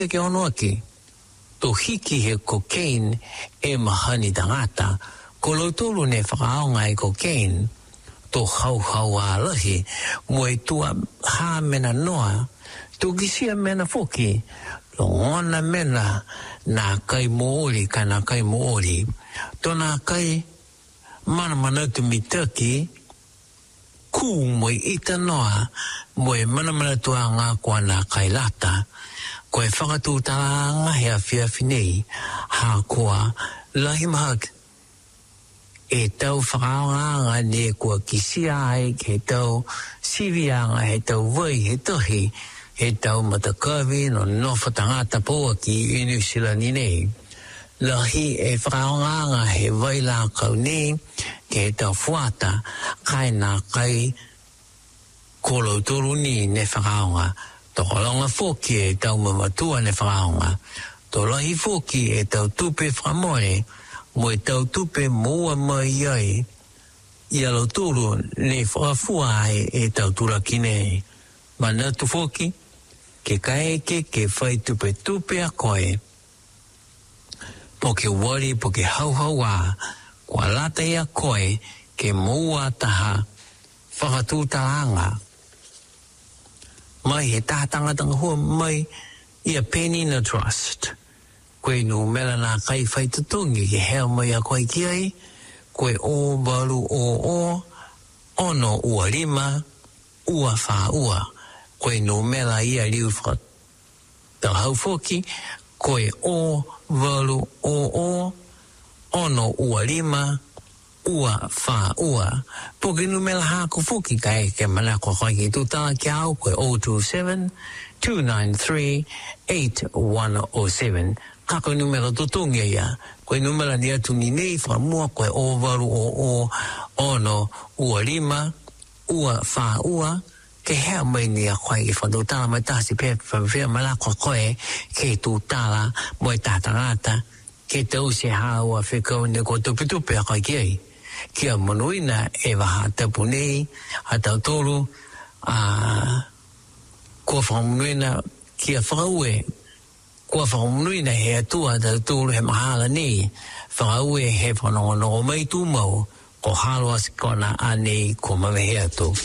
ke ono aki. To hiki he cocaine e mahani tangata. Ko lotolu ne whakaonga e cocaine. To hau a lahi. Moe tua ha mena noa. To gisia mena foki. Lo ngona mena na kai mooli ka na kai mooli. To na kai mana tu mitaki. Ku moe ita noa. Moe mana tua ngā kua na kai lata. Koe whakatū tāanga hea whiawhinei, hā koa lahi mahak. E tau whakaanga ne kua kisia ai, he tau sivianga, he tau vai, he tohi, he tau matakawi, no nofa tangata poa ki inu sila ni nei. Lahi e whakaanga he vai la kau nei, he tau fuata, kai nā kai kolo turu ni ne whakaanga. Tō kolonga fōki e tau mamatua ne whakaonga. Tō lahi fōki e tau tupe whakamore, mo e tau tupe mua mai ai. I alo tūru ne whakafua ai e tau turaki nei. Mana tu fōki, ke kaeke ke whai tupe a koe. Po ke wari, po ke hauhau a, kua lata a koe, ke mua taha, whakatūtaanga. Mai he tātanga tanga hua mai i a penny na trust. Koe nu mela nā kai whai tutungi ke hea mai a koe ki ai. Koe o balu o ono ua rima, ua wha ua. Koe nu mela i a riu wha tau hau foki. Koe o balu o ono ua rima, ua wha ua. Poke nu mela hako fuki kai ke mana ko kai ki tūtanga ki au koe 027-293-8107. Kako nu mela tutungia ia. Koe nu mela ni atu ni nei whamua koe o waru o ono ua rima, ua wha ua. Ke hea mai ni a koe i whanutala mai tasi pe whawhia mala ko koe ke tūtala moe tātangata. Ke tau se haua whikau ne ko tupe a koe ki ai. Kia monuina e waha tapu nei, a tau tolu, kua whakamonuina kia whakaue. Kua whakamonuina he atua tau tolu he mahala nei, whakaue he whanongonongo mai tūmau, ko haloa sikona a nei ko mawe he atu.